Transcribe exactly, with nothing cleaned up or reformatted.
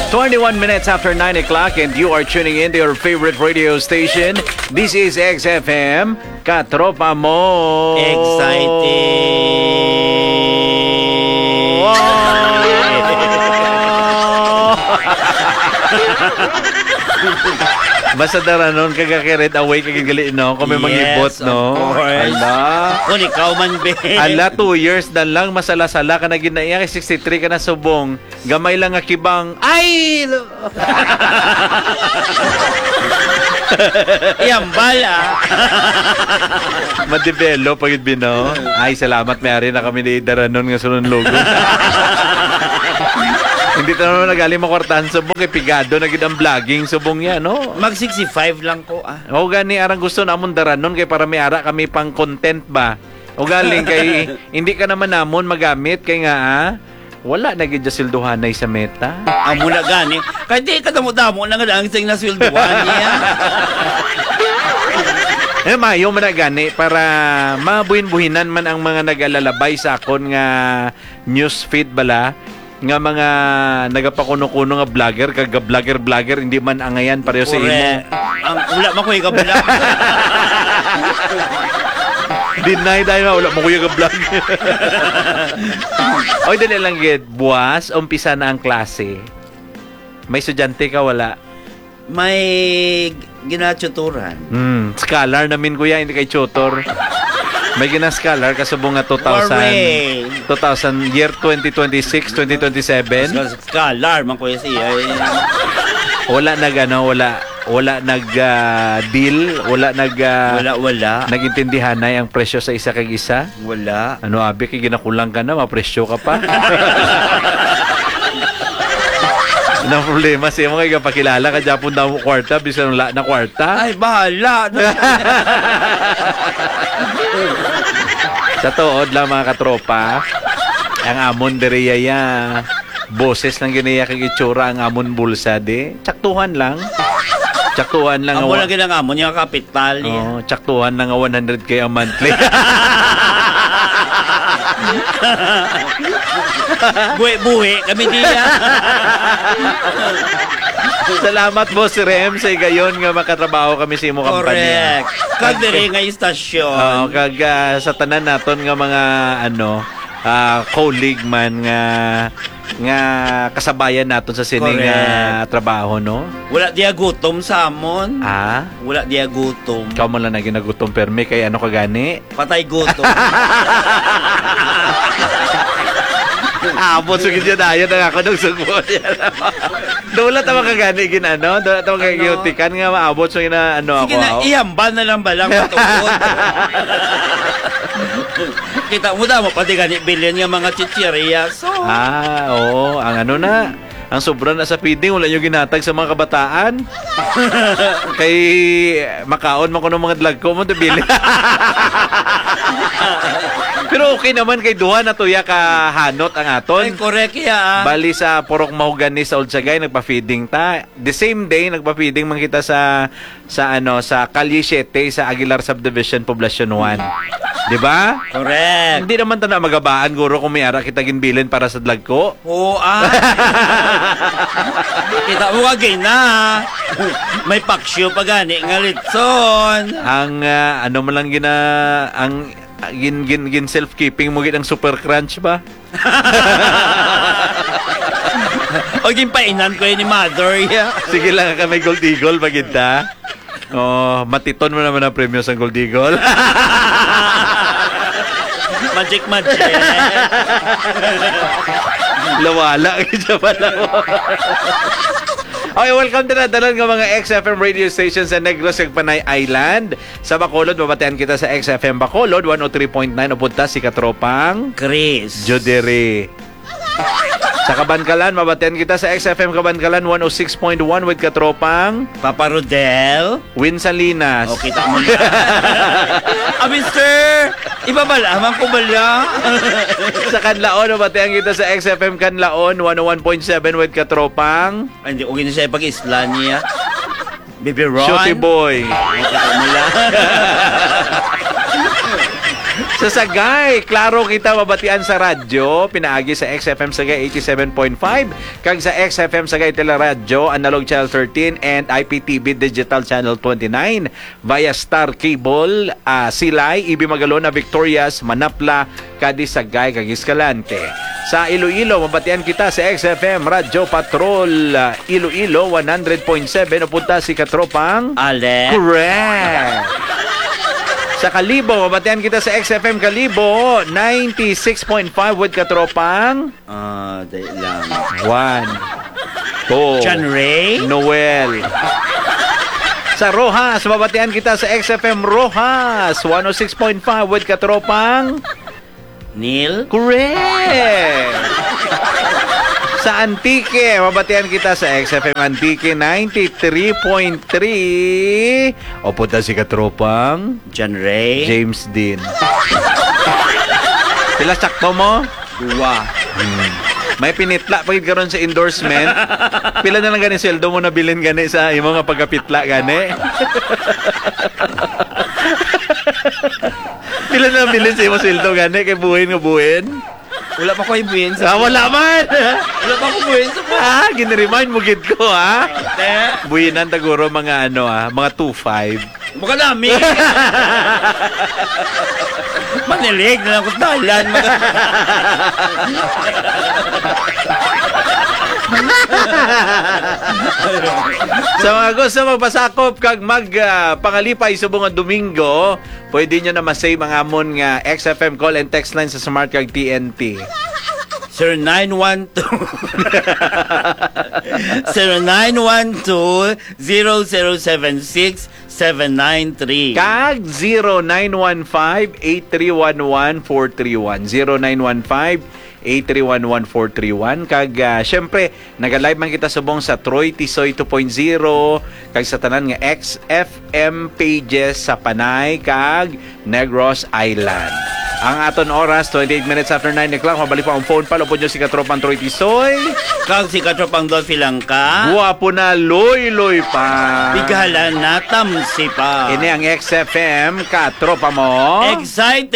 twenty-one minutes after nine o'clock and you are tuning in to your favorite radio station. This is X F M, Katropa Mo. Basta dara nun, kagakirit away, kagigali, no? Kung may mangibot, no? Ala. Kung ikaw man, be. Ala, two years na lang, masala-sala ka na ginaiya, kay sixty-three ka na subong. Gamay lang akibang, ay! Iyambal, ah. Madevelop, pagid bino. Ay, salamat, mayari na kami ni dara nun nga sunod logo. Hindi ta naman nagaling makwartahan subong kay Pigado na gid ang vlogging subong yan, no? Mag sixty-five lang ko, ah. O gani arang gusto namon daranon kay para may ara kami pang content ba. O galing kay hindi ka naman namon magamit kay nga ah, wala na gid silduhanay sa meta. Amo na gani. Kay di ka damo-damo na nga ang sing nasilduhan niya. Eh mayo man na gani para mabuhin-buhinan man ang mga nag-alalabay sa akon nga news feed bala. Nga mga nagapakuno-kuno nga vlogger, kaga vlogger-vlogger, hindi man angayan pareho sa imo. Ang wala man ko yung vlog. Deny dahil nga, wala mo ko yung vlog. Oy, dali lang gid, buwas, umpisa na ang klase. May estudyante ka, wala? May ginatuturan. Hmm, scholar namin kuya, hindi kay tutor. May gina-scholar kasubong nga two thousand, two thousand, year twenty twenty-six, twenty twenty-seven. Scholar, man ko siya. Wala nag, ano, wala, wala nag-deal, uh, wala nag, uh, wala, wala. Nagintindihan na ang presyo sa isa kag isa. Wala. Ano, abi, kay ginakulang ka na, mapresyo ka pa. Ang problema siya mo kay kapakilala ka Japon daw mo kwarta, bisa nung la na kwarta. Ay, bahala. Sa tuod lang mga katropa, ang amon deriyaya, boses lang ginaya kay itsura ang amon bulsa de. Tsaktuhan lang. Tsaktuhan lang. Amo lang ginang amon yung kapital niya. Oh, tsaktuhan lang one hundred k a monthly. Buhi-buhi kami diya. Salamat Boss Rem sa gayon nga makatrabaho kami sa imo kampanya. Correct. Kag diri nga istasyon. Oh, kag uh, sa tanan naton nga mga ano, uh, colleague man nga nga kasabayan naton sa sining uh, trabaho, no? Wala diya gutom sa amon. Ah? Wala diya gutom. Ikaw mo lang na ginagutom perme kay ano ka gani? Patay gutom. Abot sugid yun dayon ang ako ng sugod. Dola ta makagani gin ano, dola ta makagiyutikan nga maabot so ina ano ako. Sige na, iyambal na lang balang patukod. Kita mo da mo pati gani bilyan nga mga chichirya. So, ah, oo, ang ano na, ang sobra na sa feeding, wala nyo ginatag sa mga kabataan. Kay makaon man ko ng mga dlag ko mo debili. Pero okay naman kay duha na tuya ka hanot ang aton. Ay, correct ya. Bali sa Purok Mahogany sa Oldsagay nagpa-feeding ta. The same day nagpa-feeding man kita sa sa ano sa Calle seven sa Aguilar Subdivision Poblacion one. Di ba? Correct. Hindi naman ta na magabaan guro kung may ara kita ginbilin para sa dlag ko. Oo, ah. Kita mo kagay na. May paksyo pa gani nga litson. Ang uh, ano man lang gina ang uh, gin gin gin self-keeping mo gid ang super crunch ba? O ginpainan ko yun ni mother. Yeah. Sige lang ka may gold eagle bagid ta. Oh, matiton mo naman ang premyo sa gold eagle. Magic magic. Lawala kita pala mo. Okay, welcome to na tanan ng mga X F M radio stations sa Negros ug Panay Island. Sa Bacolod, mabatean kita sa X F M Bacolod one oh three point nine upunta si Katropang Chris Jodere. Sa Kabankalan, mabatean kita sa X F M Kabankalan one oh six point one with Katropang Papa Rodel Win Salinas. Okay, tamo na. Ah, mister! Iba ba lamang ko bala? Sa Kanlaon, mabatean kita sa X F M Kanlaon one oh one point seven with Katropang Ay, hindi, okay na siya pag-isla niya. Baby Ron. Shooty Boy. Ay, tamo lang. Sa Sagay, klaro kita mabatian sa radyo, pinaagi sa X F M Sagay eighty-seven point five, kag sa X F M Sagay Teleradyo, Analog Channel thirteen and I P T V Digital Channel twenty-nine via Star Cable, uh, Silay, Ibi Magalona, Victorias, Manapla, kadi Sagay, kag Escalante. Sa Iloilo, mabatian kita sa X F M Radyo Patrol, uh, Iloilo one hundred point seven, upunta si Katropang Ale. Correct. Sa Kalibo, mabatian kita sa X F M Kalibo, ninety-six point five with Katropang. Ah, dahil lang. One. Two. John Ray. Noel. Sa Rojas, mabatian kita sa X F M Rojas, one oh six point five with Katropang. Neil. Correct. Sa Antique, mabatian kita sa X F M Antique ninety-three point three. O punta si Katropang John Ray. James Dean. Pila sakto mo? Dua. Hmm. May pinitla pagid karon sa endorsement. Pila na lang gani sweldo mo nabilin gani sa imo nga pagkapitla gani? Pila na lang bilin sa imo sweldo gani kay buhin nga buhin? Wala pa ko ibuhin Ah, sa... wala man. Wala pa ko ibuhin sa... Ah, gin-remind mo gid ko ha. Te. Buhinan taguro mga ano ah, mga two five. Mukha namin. Manilig na lang ko dahilan. Sa mga gusto magpasakop kag mag uh, pangalipay subong nga Domingo, pwede nyo na masave ang amon nga X F M call and text line sa Smart kag T N T. zero nine one two zero nine one two zero zero seven six seven nine three Kag zero nine one five eight three one one four three one zero nine one five eight three one one four three one. Kag uh, syempre naga-live man kita subong sa Troy Tisoy two point oh kag sa tanan nga X F M pages sa Panay kag Negros Island. Ang aton oras, twenty-eight minutes after nine o'clock. Mabalik pa ang phone pa. Lupod nyo si Katropang Troy Tisoy. Kag si Katropang Dolphy lang ka. Guwapo na, loy-loy pa. Bigalan na tamsi pa. Ini ang X F M, Katropa mo. Excited